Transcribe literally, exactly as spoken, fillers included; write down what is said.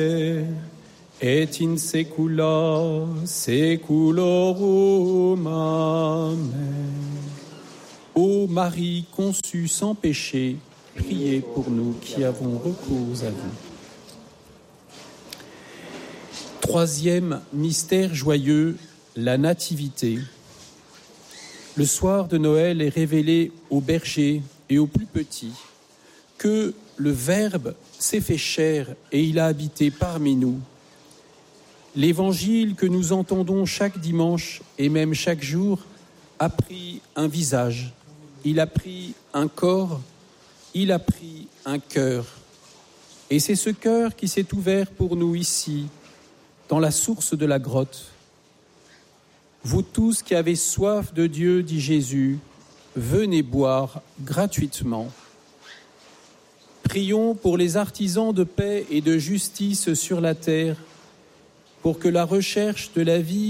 et in saecula saeculorum. Amen. Ô Marie conçue sans péché, priez pour nous qui avons recours à vous. Troisième mystère joyeux, la Nativité. Le soir de Noël est révélé aux bergers et aux plus petits que le Verbe s'est fait chair et il a habité parmi nous. L'évangile que nous entendons chaque dimanche et même chaque jour a pris un visage, il a pris un corps, il a pris un cœur. Et c'est ce cœur qui s'est ouvert pour nous ici, dans la source de la grotte. Vous tous qui avez soif de Dieu, dit Jésus, venez boire gratuitement. Prions pour les artisans de paix et de justice sur la terre, pour que la recherche de la vie